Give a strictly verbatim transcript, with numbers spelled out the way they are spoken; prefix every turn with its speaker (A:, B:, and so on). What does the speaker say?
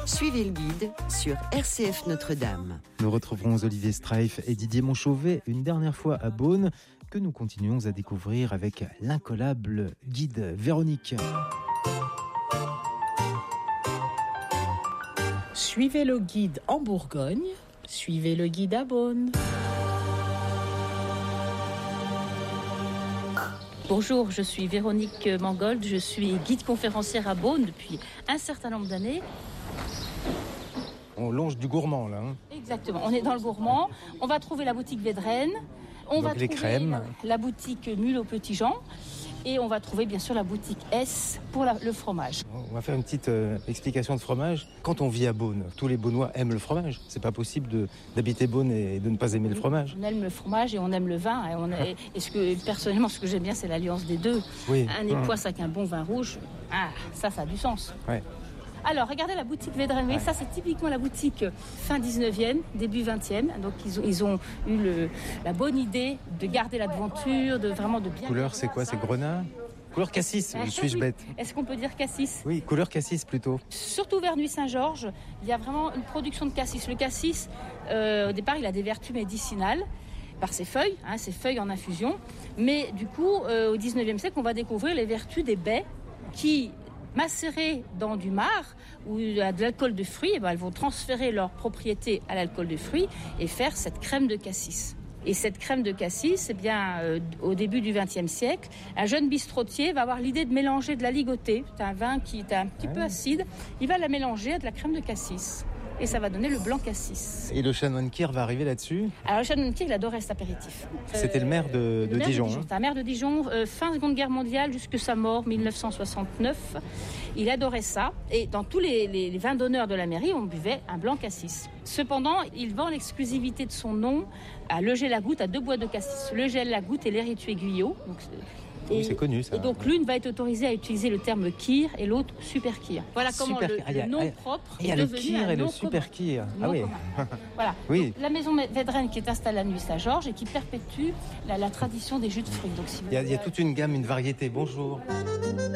A: Suivez le guide sur R C F Notre-Dame.
B: Nous retrouverons Olivier Streif et Didier Montchauvet une dernière fois à Beaune, que nous continuons à découvrir avec l'incollable guide Véronique.
C: Suivez le guide en Bourgogne, suivez le guide à Beaune.
D: Bonjour, je suis Véronique Mangold, je suis guide conférencière à Beaune depuis un certain nombre d'années.
B: On longe du gourmand là. Hein.
D: Exactement, on est dans le gourmand. On va trouver la boutique Védrenne. On
B: Donc
D: va
B: les
D: trouver
B: crèmes.
D: La, la boutique Mule au Petit Jean. Et on va trouver bien sûr la boutique S pour la, le fromage.
B: On va faire une petite euh, explication de fromage. Quand on vit à Beaune, tous les Beaunois aiment le fromage. C'est pas possible de, d'habiter Beaune et de ne pas aimer le fromage.
D: On aime le fromage et on aime le vin. Et, on a, et ce que, personnellement, ce que j'aime bien, c'est l'alliance des deux.
B: Oui.
D: Un époisse avec un bon vin rouge. Ah, ça, ça a du sens.
B: Ouais.
D: Alors, regardez la boutique Védrenne. Ouais. Ça, c'est typiquement la boutique fin dix-neuvième, début vingtième. Donc, ils ont, ils ont eu le, la bonne idée de garder la devanture, de vraiment de bien...
B: Couleur, c'est quoi? C'est grenat? Couleur cassis,
D: Ah,
B: ou suis-je
D: oui.
B: bête?
D: Est-ce qu'on peut dire cassis?
B: Oui, couleur cassis plutôt.
D: Surtout vers Nuit-Saint-Georges, il y a vraiment une production de cassis. Le cassis, euh, au départ, il a des vertus médicinales par ses feuilles, hein, ses feuilles en infusion. Mais du coup, euh, au dix-neuvième siècle, on va découvrir les vertus des baies qui, macérées dans du marc ou de l'alcool de fruits, eh ben, elles vont transférer leurs propriétés à l'alcool de fruits et faire cette crème de cassis. Et cette crème de cassis, eh bien, euh, au début du vingtième siècle, un jeune bistrotier va avoir l'idée de mélanger de la ligotée. C'est un vin qui est un petit ouais. peu acide. Il va la mélanger à de la crème de cassis. Et ça va donner le blanc cassis.
B: Et le chanoine Kir va arriver là-dessus?
D: Alors le chanoine Kir, il adorait cet apéritif.
B: C'était euh, le maire de, de
D: le maire
B: Dijon.
D: De Dijon. C'était un maire de Dijon, euh, fin Seconde Guerre mondiale, jusque sa mort, dix-neuf cent soixante-neuf. Il adorait ça. Et dans tous les, les, les vins d'honneur de la mairie, on buvait un blanc cassis. Cependant, il vend l'exclusivité de son nom à Legel-la-Goutte, à deux bois de cassis. Legel-la-Goutte et l'Héritier Guyot. Donc,
B: Et, oui, c'est connu ça.
D: Et donc l'une va être autorisée à utiliser le terme kir et l'autre super kir. Voilà comment
B: super,
D: le,
B: ah, le
D: nom
B: ah,
D: propre
B: est devenu un nom. Il y a le kir et le super kir. Ah oui.
D: Voilà.
B: Oui.
D: Donc, la maison Védrenne qui est installée à Nuit-Saint-Georges et qui perpétue la, la tradition des jus de fruits. Donc, si
B: il, y a, il y a toute une gamme, une variété. Bonjour.